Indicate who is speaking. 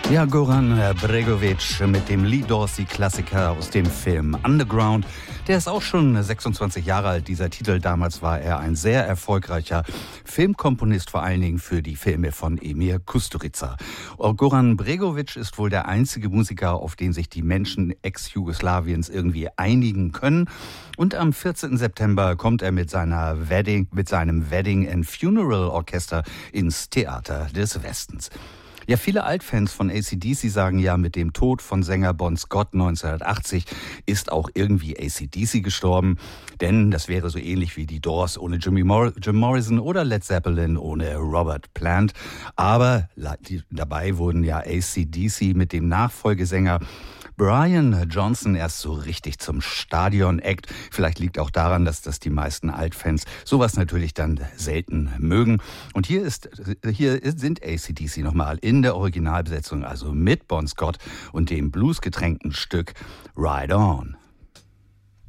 Speaker 1: Ja, Goran Bregović mit dem Lee Dorsey-Klassiker aus dem Film Underground. Der ist auch schon 26 Jahre alt, dieser Titel. Damals war er ein sehr erfolgreicher Filmkomponist, vor allen Dingen für die Filme von Emir Kusturica. Goran Bregović ist wohl der einzige Musiker, auf den sich die Menschen Ex-Jugoslawiens irgendwie einigen können. Und am 14. September kommt er mit seinem Wedding and Funeral Orchester ins Theater des Westens. Ja, viele Altfans von AC/DC sagen ja, mit dem Tod von Sänger Bon Scott 1980 ist auch irgendwie AC/DC gestorben. Denn das wäre so ähnlich wie die Doors ohne Jim Morrison oder Led Zeppelin ohne Robert Plant. Aber dabei wurden ja AC/DC mit dem Nachfolgesänger Brian Johnson erst so richtig zum Stadion-Act. Vielleicht liegt auch daran, dass das die meisten Altfans sowas natürlich dann selten mögen. Und hier sind AC/DC nochmal in der Originalbesetzung, also mit Bon Scott und dem bluesgetränkten Stück Ride On.